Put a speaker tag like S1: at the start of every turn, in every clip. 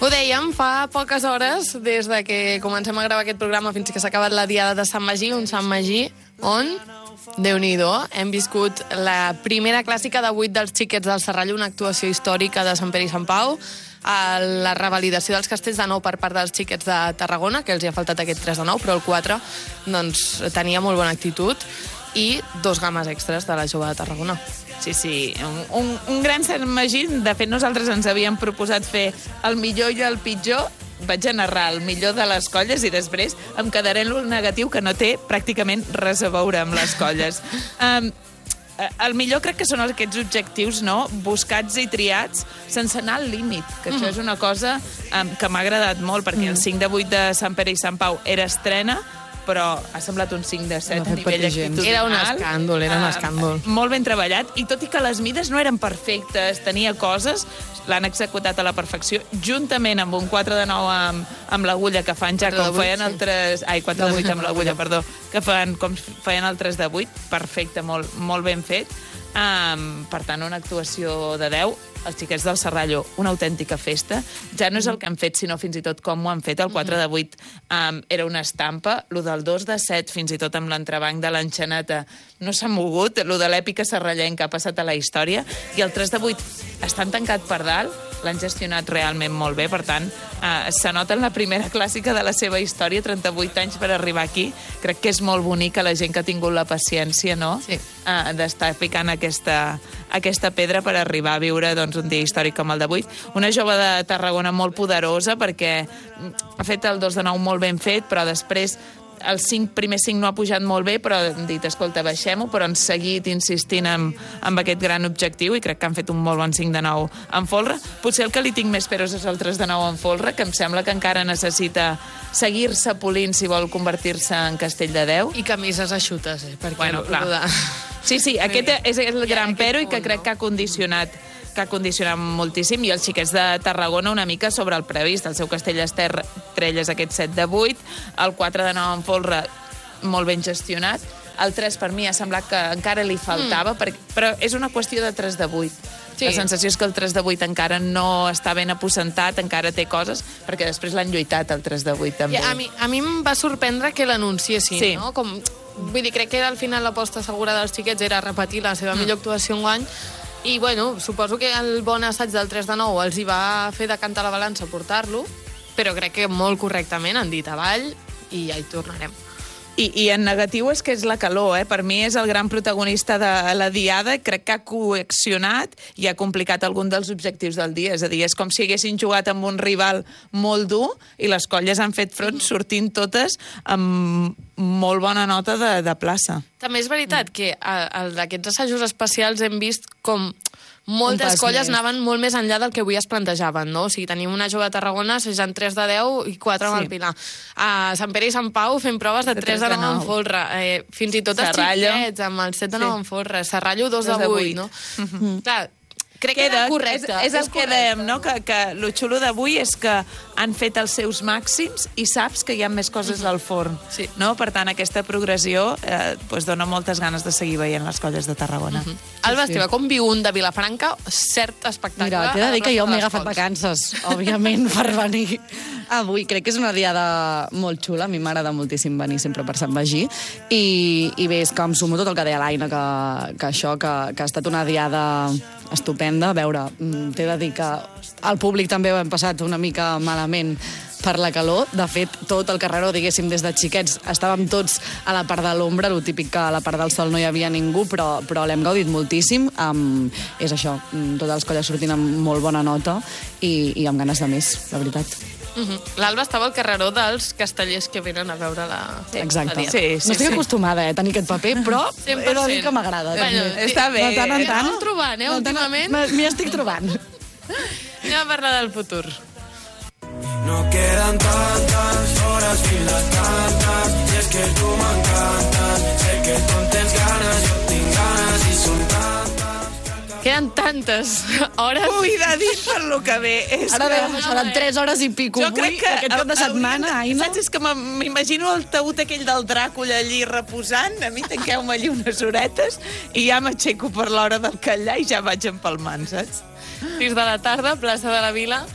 S1: Ho dèiem fa poques hores, des de que comencem a gravar aquest programa fins que s'ha acabat la diada de Sant Magí, un Sant Magí on, Déu-n'hi-do, hem viscut la primera clàssica de 8 dels xiquets del Serrallo, una actuació històrica de Sant Pere i Sant Pau, la revalidació dels castells de 9 per part dels xiquets de Tarragona, que els hi ha faltat aquest 3 de 9, però el 4 doncs, tenia molt bona actitud, i 2 games extres de la jove de Tarragona.
S2: Sí, un gran Sant Magí. De fet, nosaltres ens havíem proposat fer el millor i el pitjor. Vaig a narrar el millor de les colles i després em quedaré en el negatiu, que no té pràcticament res a veure amb les colles. El millor crec que són aquests objectius, no?, buscats i triats sense anar al límit, que això és una cosa que m'ha agradat molt, perquè el 5 de 8 de Sant Pere i Sant Pau era estrena, però ha semblat un 5 de 7 a nivell actitudinal.
S1: Era un escàndol,
S2: Molt ben treballat, i tot i que les mides no eren perfectes, tenia coses, l'han executat a la perfecció, juntament amb un 4 de 9 amb l'agulla que fan ja com feien altres... Ai, 4 de 8 amb l'agulla, perdó, que fan com feien el 3 de 8, perfecte, molt ben fet. Per tant, una actuació de 10. Els xiquets del Serrallo, una autèntica festa. Ja no és el que han fet, sinó fins i tot com ho han fet. El 4 de 8 era una estampa. Lo del 2 de 7, fins i tot amb l'entrebanc de l'enxaneta, no s'ha mogut. Lo de l'èpica serrallenca ha passat a la història. I el 3 de 8 estan tancat per dalt, l'han gestionat realment molt bé. Per tant, se nota en la primera clàssica de la seva història, 38 anys per arribar aquí. Crec que és molt bonic a la gent que ha tingut la paciència, no?, d'estar picant aquesta pedra per arribar a viure un dia històric com el d'avui. Una jove de Tarragona molt poderosa, perquè ha fet el 2 de 9 molt ben fet, però després el primer 5 no ha pujat molt bé, però han dit, escolta, baixem-ho, però han seguit insistint amb aquest gran objectiu, i crec que han fet un molt bon 5 de 9 en folre. Potser el que li tinc més peros és el 3 de 9 en folre, que em sembla que encara necessita seguir-se polint si vol convertir-se en castell de 10.
S1: I camises eixutes, perquè...
S2: Bueno, clar. Sí, aquest és el gran pero, i que crec que ha condicionat moltíssim, i els xiquets de Tarragona una mica sobre el previst. El seu castell Estrelles, aquest 7 de 8, el 4 de 9 en folre molt ben gestionat, el 3 per mi ha semblat que encara li faltava, però és una qüestió de 3 de 8. Sí. La sensació és que el 3 de 8 encara no està ben aposentat, encara té coses, perquè després l'han lluitat el 3 de 8 també.
S1: A mi em va sorprendre que l'anunciessin, no? Vull dir, crec que al final l'aposta segura dels xiquets era repetir la seva millor actuació enguany, i bueno, suposo que el bon assaig del 3 de 9 els hi va fer decantar la balança portar-lo, però crec que molt correctament han dit avall i ja hi tornarem.
S2: I en negatiu és que és la calor, Per mi és el gran protagonista de la diada. Crec que ha coaccionat i ha complicat algun dels objectius del dia. És a dir, és com si haguessin jugat amb un rival molt dur i les colles han fet front sortint totes amb molt bona nota de plaça.
S1: També és veritat que d'aquests assajos especials hem vist com moltes colles anaven molt més enllà del que avui es plantejaven, no? O sigui, tenim una jove de Tarragona assajant 3 de 10 i 4 amb el Pilar. A Sant Pere i Sant Pau fent proves de 3 de 9 en folre. Fins i tot els xiquets amb el 7 de 9 en folre. Serrallo 2 de 8, no? Clar, crec que era correcte.
S2: És el que dèiem, no? Que lo xulo d'avui és que han fet els seus màxims i saps que hi ha més coses al forn. No? Per tant, aquesta progressió dona moltes ganes de seguir veient les colles de Tarragona.
S1: Alba Esteve, com viu un de Vilafranca? Cert espectacle.
S3: Mira, t'he de dir que jo m'he agafat vacances, òbviament, per venir avui. Crec que és una diada molt xula. A mi m'agrada moltíssim venir sempre per Sant Magí. I bé, és que em sumo tot el que deia l'Aina, que ha estat una diada estupenda. A veure, t'he de dir que al públic també ho hem passat una mica malament per la calor. De fet, tot el carreró, diguéssim, des de xiquets, estàvem tots a la part de l'ombra, el típic que a la part del sol no hi havia ningú, però l'hem gaudit moltíssim. És això, totes les colles sortint amb molt bona nota i amb ganes de més, la veritat.
S1: L'Alba estava al carreró dels castellers que venen a veure la diada.
S3: Exacte. No estic acostumada a tenir aquest paper, però he de dir que m'agrada.
S2: Està bé.
S3: De tant en tant.
S1: Estàs trobant, últimament?
S3: M'hi estic trobant.
S1: Anem a parlar del futur.
S4: No quedan tantas horas ni las tantas, y es que tú m'encantes, sé que tu en tens ganes, jo tinc ganes i són tantes.
S1: Queden tantes hores.
S2: Ui, de dir per lo que ve.
S3: Ara seran 3 hores i pico.
S2: Jo crec que
S3: aquest cap de setmana, Aina.
S2: Saps? És que m'imagino el taüt aquell del Dràcula allí reposant. A mi tanqueu-me allí unes horetes i ja m'aixeco per l'hora del callar i ja vaig empalmant, saps?
S1: 6 de la tarda, plaça de la Vila.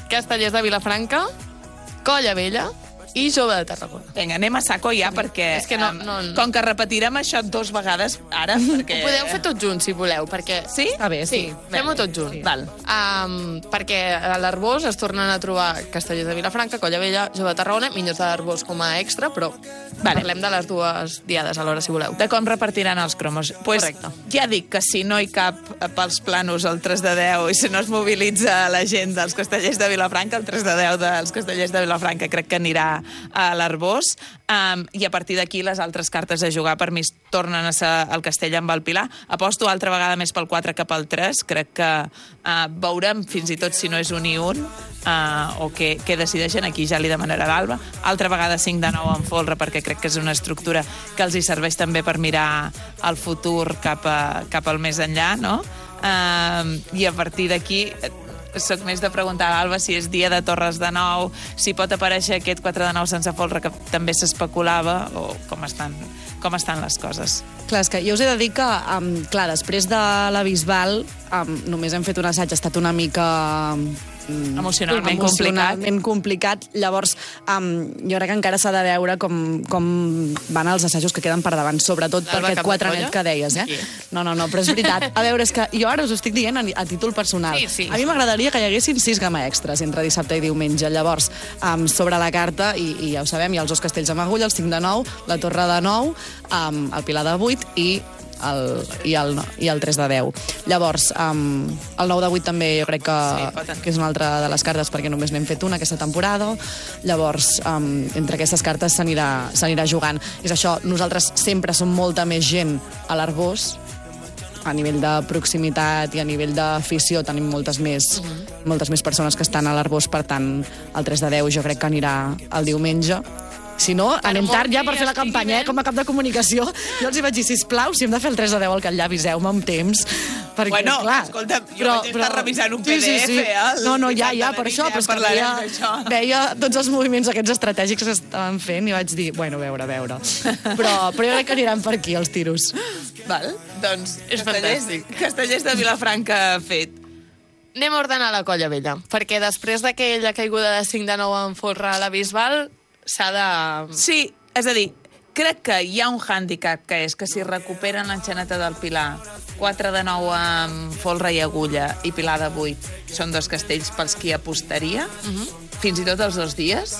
S1: Castellers de Vilafranca, Colla Vella i Jove de Tarragona.
S2: Vinga, anem a saco ja, perquè
S1: És que no...
S2: com que repetirem això 2 vegades ara, perquè...
S1: Ho podeu fer tots junts, si voleu, perquè...
S2: Sí?
S3: Està bé, sí.
S1: Fem-ho tots junts.
S2: Sí. Val.
S1: Perquè a l'Arbós es tornen a trobar Castellers de Vilafranca, Colla Vella, Jove de Tarragona, Minyons de l'Arbós com a extra, però parlem de les 2 diades alhora, si voleu.
S2: De com repartiran els cromos.
S1: Correcte.
S2: Ja dic que si no hi cap pels planos el 3 de 10 i si no es mobilitza la gent dels Castellers de Vilafranca, el 3 de 10 dels Castellers de Vilafranca crec que anirà a l'Arbós. I a partir d'aquí les altres cartes a jugar per mi tornen a ser el Castell amb el Pilar. Aposto altra vegada més pel 4 que pel 3. Crec que veurem fins i tot si no és un i un o què decideixen. Aquí ja li demanarà l'Alba. Altra vegada 5 de 9 en folre perquè crec que és una estructura que els hi serveix també per mirar el futur cap al més enllà, no? I a partir d'aquí soc més de preguntar a l'Alba si és dia de torres de 9, si pot aparèixer aquest 4 de 9 sense folre que també s'especulava, o com estan les coses.
S3: Clar, és que jo us he de dir que, clar, després de la Bisbal, només hem fet un assaig, ha estat una mica...
S2: Emocionalment
S3: complicat. Llavors, jo crec que encara s'ha de veure com van els assajos que queden per davant, sobretot per aquest 4 net que deies, eh? No, però és veritat. A veure, és que jo ara us ho estic dient a títol personal.
S1: Sí.
S3: A mi m'agradaria que hi haguessin 6 gamma extras entre dissabte i diumenge. Llavors, sobre la carta, i ja ho sabem, hi ha els 2 castells amb agulla, el 5 de 9, la torre de 9, el Pilar de 8 i el 3 de 10. Llavors, el 9 de 8 també jo crec que és una altra de les cartes perquè només n'hem fet una aquesta temporada. Llavors, entre aquestes cartes s'anirà jugant. És això, nosaltres sempre som molta més gent a l'Arbós, a nivell de proximitat i a nivell d'afició tenim moltes més persones que estan a l'Arbós, per tant, el 3 de 10 jo crec que anirà el diumenge. Si no, anem tard ja per fer la campanya, com a cap de comunicació. Jo els hi vaig dir, sisplau, si hem de fer el 3 de 10 al Catllà, aviseu-me amb temps. Perquè,
S2: bueno,
S3: clar,
S2: escolta, jo vaig estar revisant un PDF.
S3: Sí. No, ja, per això, però és que veia tots els moviments aquests estratègics que s'estaven fent i vaig dir, bueno, a veure. Però jo crec que aniran per aquí, els tiros.
S2: Val, doncs,
S1: És fantàstic.
S2: Castellers de Vilafranca fet.
S1: Anem a ordenar la Colla Vella, perquè després d'aquella caiguda de 5 de 9 en folre a la Bisbal, s'ha de...
S2: Sí, és a dir, crec que hi ha un hàndicap, que és que si recuperen l'enxaneta del Pilar, 4 de 9 amb folre i agulla i Pilar de 8, són 2 castells pels qui apostaria, fins i tot els 2 dies.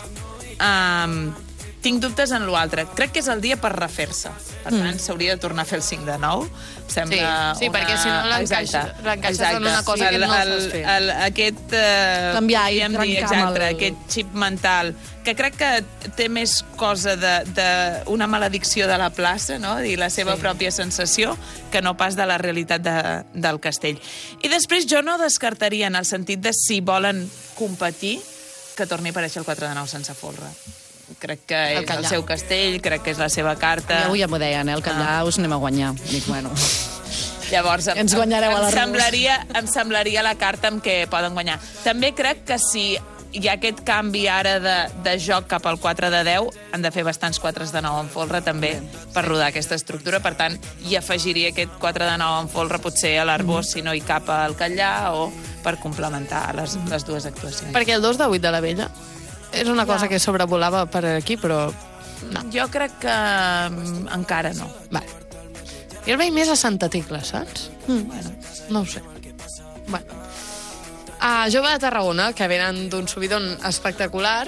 S2: Tinc dubtes en l'altre. Crec que és el dia per refer-se. Per tant, s'hauria de tornar a fer el 5 de 9. Sembla
S1: sí, perquè si no l'encaixes en una cosa que no saps fer.
S2: Aquest...
S3: Canviar i trencar
S2: aquest xip mental, que crec que té més cosa d'una maledicció de la plaça, no? I la seva pròpia sensació, que no pas de la realitat del castell. I després jo no descartaria, en el sentit de si volen competir, que torni a aparèixer el 4 de 9 sense folre. Crec que és el seu castell, crec que és la seva carta.
S3: I avui ja m'ho deien, el Catllà us anem a guanyar. Dic, bueno...
S2: Llavors,
S3: ens guanyareu a l'Arbós.
S2: Em semblaria la carta amb què poden guanyar. També crec que si hi ha aquest canvi ara de joc cap al 4 de 10, han de fer bastants 4 de 9 en folre també per rodar aquesta estructura. Per tant, hi afegiria aquest 4 de 9 en folre potser a l'Arbós si no hi cap al Catllà, o per complementar les 2 actuacions.
S1: Perquè el 2 de 8 de la Vella és una cosa que sobrevolava per aquí, però no.
S2: Jo crec que encara no.
S1: Vale. Jo el veig més a Santa Tecla, saps? Bueno, no ho sé. Bueno. A Jove de Tarragona, que venen d'un subidon espectacular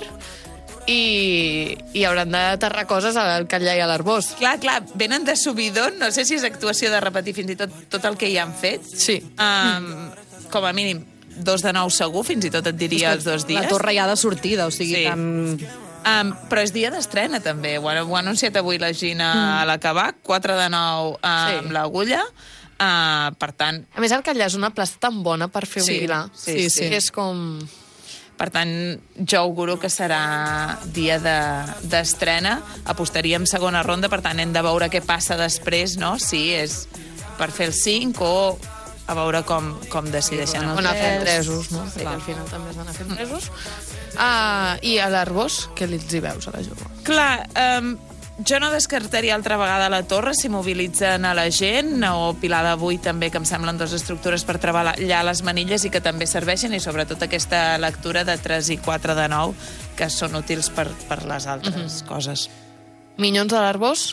S1: i hauran d'aterrar coses al Catllà i a l'Arbós.
S2: Clar, venen de subidon, no sé si és actuació de repetir fins i tot el que hi han fet.
S1: Sí.
S2: Com a mínim, 2 de 9 segur, fins i tot et diria els 2 dies.
S3: La torre ja de sortida, o sigui,
S2: però és dia d'estrena, també. Ho ha anunciat avui la Gina a l'acabar, 4 de 9 amb l'agulla. Per tant...
S1: A més, el Catllà és una plaça tan bona per fer un Pilar.
S2: Sí.
S1: És com...
S2: Per tant, jo auguro que serà dia d'estrena. Apostaríem segona ronda, per tant, hem de veure què passa després, no? Si és per fer el 5 o a veure com decideixen.
S1: O anar fent tresos, no? Sí, al final també es van a fer tresos. I a l'Arbós, què els hi veus a la jove?
S2: Clar, Jo no descartaria altra vegada la Torre si mobilitzen a la gent, o Pilar de 8 també, que em semblen dues estructures per treballar les manilles i que també serveixen, i sobretot aquesta lectura de 3 i 4 de 9, que són útils per les altres coses.
S1: Minyons de l'Arbós?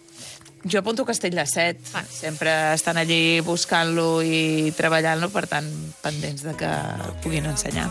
S2: Jo apunto Castell de 7. Sempre estan allí buscant-lo i treballant-lo, per tant, pendents de que puguin ensenyar.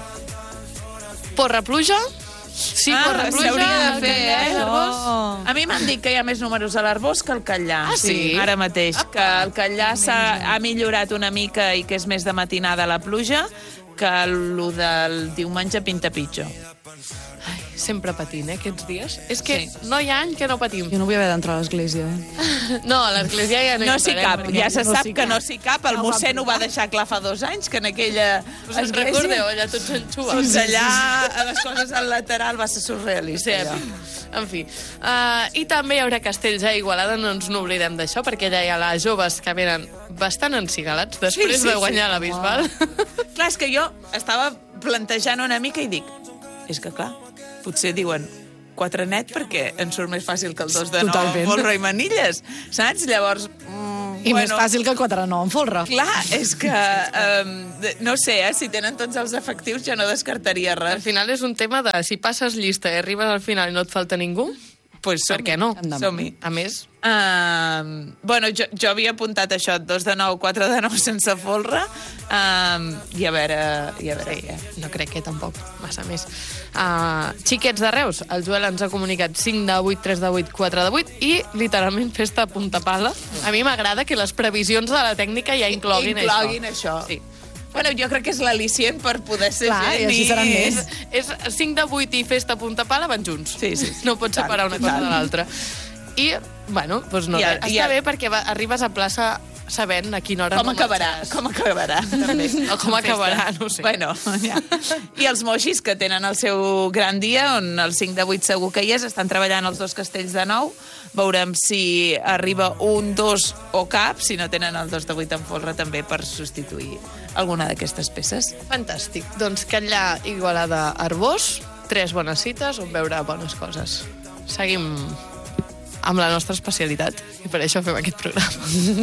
S1: Porra Pluja? Sí, Porra Pluja.
S2: S'hauria de fer,
S1: l'Arbós.
S2: A mi m'han dit que hi ha més números a l'Arbós que al Catllà.
S1: Ah, sí?
S2: Ara mateix. Que el Catllà ha millorat una mica i que és més de matinada la pluja, que el del diumenge pinta pitjor.
S1: Ai, sempre patint, aquests dies. És que no hi ha any que no patim.
S3: Jo no vull haver d'entrar a l'església,
S1: No, a l'església ja no hi
S2: No s'hi cap,
S1: entrarem,
S2: ja se sap que no s'hi cap. El mossèn ho va deixar clar fa 2 anys, que en aquella
S1: Us en recordeu, allà tots xanxues?
S2: Doncs allà, a les coses al lateral, va ser surrealista.
S1: En fi. I també hi haurà castells a Igualada, no ens n'oblidem d'això, perquè allà hi ha les joves que venen bastant encigalats després de guanyar la Bisbal.
S2: Clar, és que jo estava plantejant una mica i dic, és que clar, potser diuen 4 net perquè ens surt més fàcil que el 2 de 9 amb folre i manilles, saps? Llavors...
S3: I més fàcil que el 4 de 9 amb folre.
S2: Clar, és que... no sé, si tenen tots els efectius jo no descartaria res.
S1: Al final és un tema de si passes llista i arribes al final i no et falta ningú,
S2: pues
S1: per què no?
S2: Som-hi.
S1: A més...
S2: Bueno, jo havia apuntat això, 2 de 9, 4 de 9 sense folre, i a veure què.
S1: No crec que tampoc, massa més. Xiquets de Reus, el Joel ens ha comunicat 5 de 8, 3 de 8, 4 de 8 i literalment festa a punta pala. A mi m'agrada que les previsions de la tècnica ja incloguin
S2: això. Sí. Bueno, jo crec que és l'al·licient per poder ser
S3: gent. I així seran més.
S1: És 5 de 8 i festa a punta pala van junts.
S2: Sí.
S1: No pots separar una cosa de l'altra. I, bueno, doncs no. Està bé perquè arribes a plaça sabent a quina hora...
S2: Com acabarà, també.
S1: O com acabarà, no ho sé.
S2: Bueno, ja. I els moixis, que tenen el seu gran dia, on el 5 de 8 segur que hi és, estan treballant els 2 castells de 9, veurem si arriba un, 2 o cap, si no tenen el 2 de 8 en folre també per substituir alguna d'aquestes peces.
S1: Fantàstic. Doncs Catllà, Igualada, Arbós, 3 bones cites on veure bones coses. Seguim amb la nostra especialitat i per això fem aquest programa.